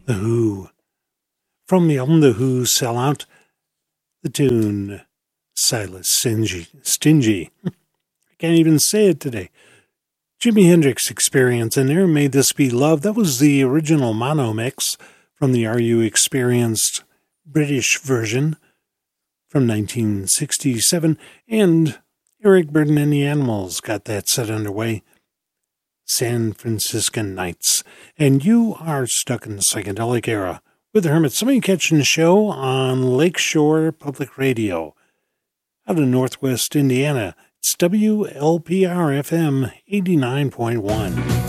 The Who. From the album The Who Sell Out, the tune Silas Stingy. I can't even say it today. Jimi Hendrix Experience in there, May This Be Love. That was the original mono mix from the Are You Experienced British version from 1967. And Eric Burdon and the Animals got that set underway. San Franciscan Nights. And you are stuck in the psychedelic era with the Hermit. Somebody catching the show on Lakeshore Public Radio out of Northwest Indiana. It's WLPR-FM 89.1.